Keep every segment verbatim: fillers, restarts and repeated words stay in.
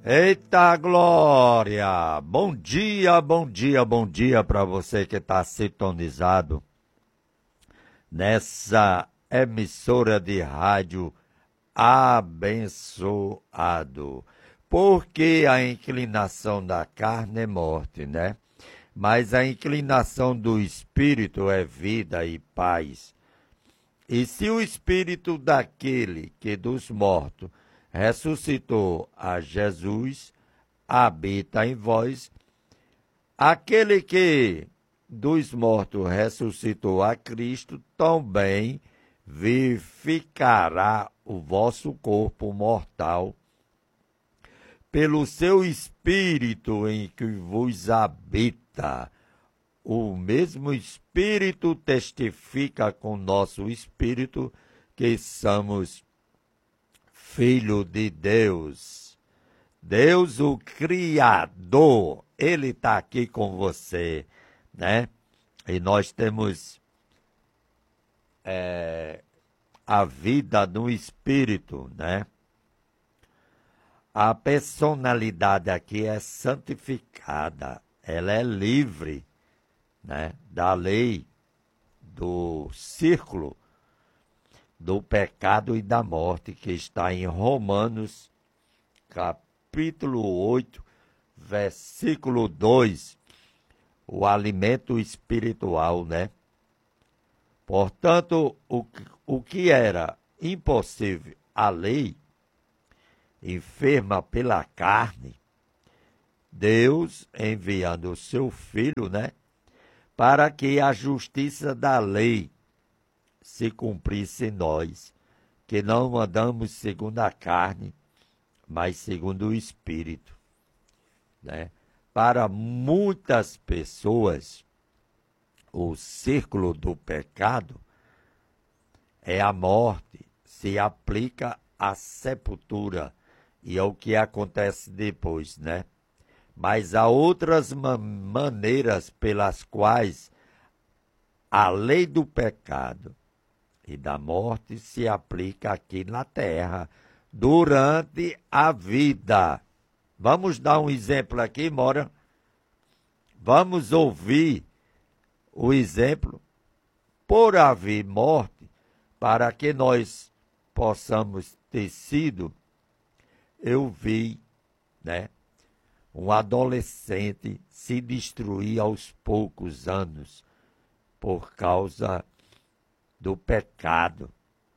Eita glória! Bom dia, bom dia, bom dia para você que está sintonizado nessa emissora de rádio abençoado. Porque a inclinação da carne é morte, né? Mas a inclinação do espírito é vida e paz. E se o espírito daquele que dos mortos ressuscitou a Jesus, habita em vós, aquele que dos mortos ressuscitou a Cristo, também vivificará o vosso corpo mortal, pelo seu Espírito em que vos habita. O mesmo Espírito testifica com nosso Espírito que somos filho de Deus. Deus, o Criador, Ele está aqui com você, né? E nós temos é, a vida no Espírito, né? A personalidade aqui é santificada, ela é livre, né, da lei, do círculo do pecado e da morte, que está em Romanos, capítulo oito, versículo dois, o alimento espiritual, né? Portanto, o, o que era impossível à lei, enferma pela carne, Deus enviando o seu Filho, né, para que a justiça da lei se cumprisse em nós, que não andamos segundo a carne, mas segundo o Espírito, né? Para muitas pessoas, o círculo do pecado é a morte, se aplica à sepultura, e é o que acontece depois, né? Mas há outras ma- maneiras pelas quais a lei do pecado e da morte se aplica aqui na terra, durante a vida. Vamos dar um exemplo aqui, Mora? Vamos ouvir o exemplo. Por haver morte, para que nós possamos ter sido, eu vi, né, um adolescente se destruir aos poucos anos por causa do pecado,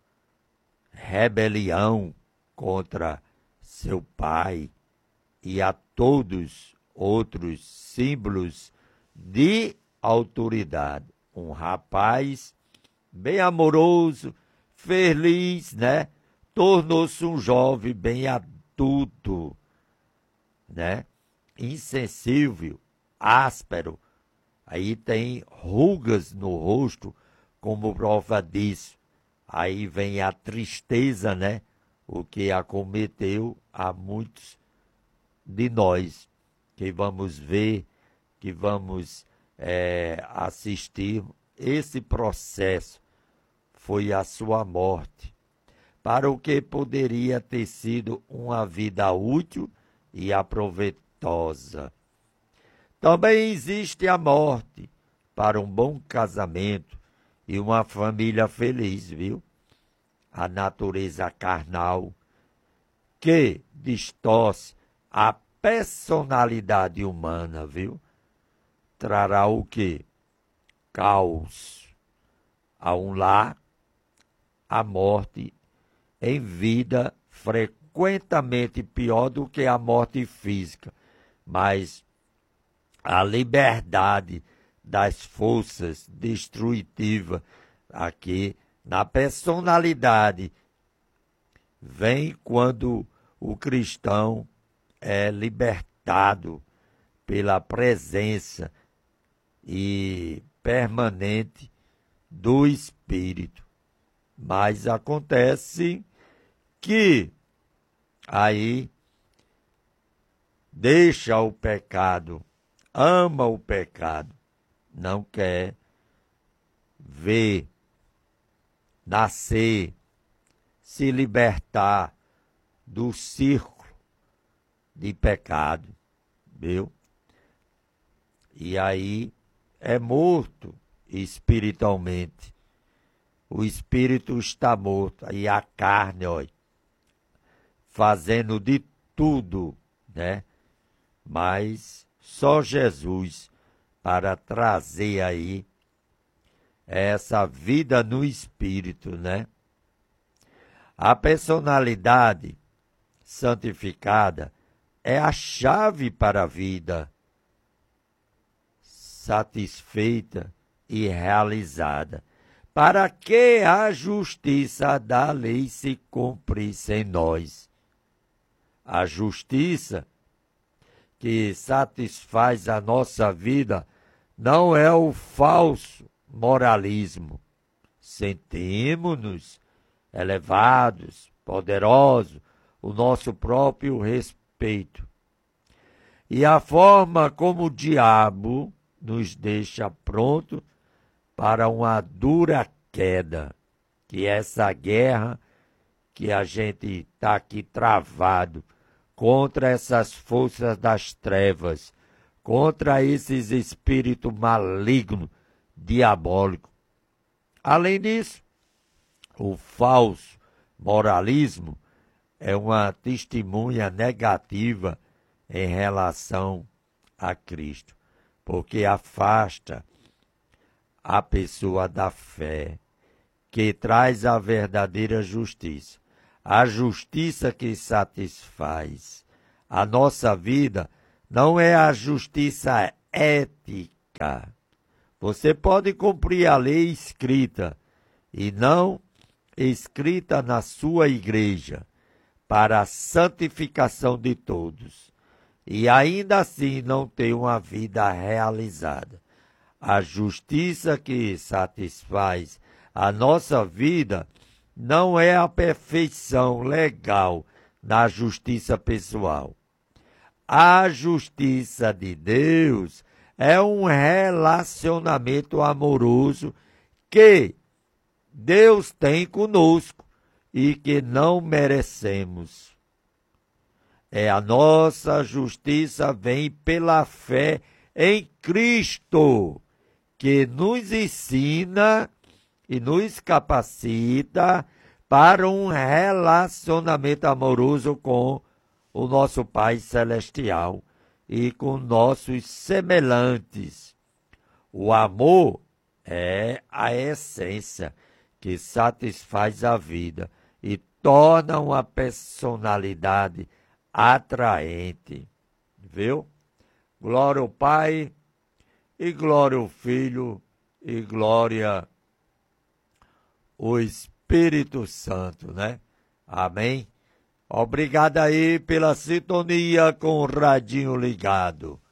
rebelião contra seu pai e a todos outros símbolos de autoridade. Um rapaz bem amoroso, feliz, né? Tornou-se um jovem bem adulto, né? Insensível, áspero. Aí tem rugas no rosto, como prova disso. Aí vem a tristeza, né? O que acometeu a muitos de nós, que vamos ver, que vamos é, assistir. Esse processo foi a sua morte, para o que poderia ter sido uma vida útil e aproveitosa. Também existe a morte para um bom casamento e uma família feliz, viu? A natureza carnal, que distorce a personalidade humana, viu? Trará o quê? Caos a um lar, a morte em vida, frequentemente pior do que a morte física, mas a liberdade das forças destrutivas aqui na personalidade vem quando o cristão é libertado pela presença e permanente do Espírito. Mas acontece que aí deixa o pecado, ama o pecado, não quer ver, nascer, se libertar do círculo de pecado, viu? E aí é morto espiritualmente. O espírito está morto, aí a carne, olha, fazendo de tudo, né? Mas só Jesus para trazer aí essa vida no espírito, né? A personalidade santificada é a chave para a vida satisfeita e realizada, para que a justiça da lei se cumprisse em nós. A justiça que satisfaz a nossa vida não é o falso moralismo. Sentimos-nos elevados, poderosos, o nosso próprio respeito. E a forma como o diabo nos deixa pronto para uma dura queda, que é essa guerra que a gente está aqui travado contra essas forças das trevas, contra esses espíritos malignos, diabólicos. Além disso, o falso moralismo é uma testemunha negativa em relação a Cristo, porque afasta a pessoa da fé, que traz a verdadeira justiça. A justiça que satisfaz a nossa vida não é a justiça ética. Você pode cumprir a lei escrita e não escrita na sua igreja para a santificação de todos, e ainda assim não ter uma vida realizada. A justiça que satisfaz a nossa vida não é a perfeição legal na justiça pessoal. A justiça de Deus é um relacionamento amoroso que Deus tem conosco e que não merecemos. É a nossa justiça vem pela fé em Cristo, que nos ensina e nos capacita para um relacionamento amoroso com o nosso Pai Celestial e com nossos semelhantes. O amor é a essência que satisfaz a vida e torna uma personalidade atraente. Viu? Glória ao Pai, e glória ao Filho, e glória ao Espírito Santo, né? Amém? Obrigado aí pela sintonia com o radinho ligado.